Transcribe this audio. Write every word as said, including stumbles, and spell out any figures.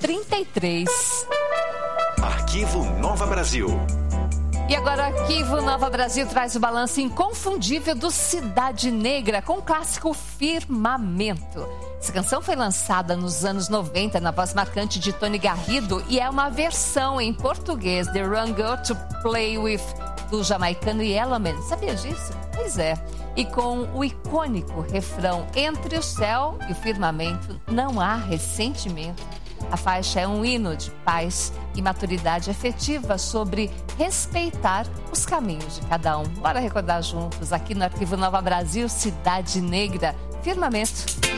trinta e três. Arquivo Nova Brasil. E agora o Arquivo Nova Brasil traz o balanço inconfundível do Cidade Negra com o clássico Firmamento. Essa canção foi lançada nos anos noventa na voz marcante de Tony Garrido e é uma versão em português de Run Girl to Play With do jamaicano Yellowman. Sabia disso? Pois é. E com o icônico refrão Entre o céu e o firmamento não há ressentimento. A faixa é um hino de paz e maturidade afetiva sobre respeitar os caminhos de cada um. Bora recordar juntos aqui no Arquivo Nova Brasil, Cidade Negra, Firmamento.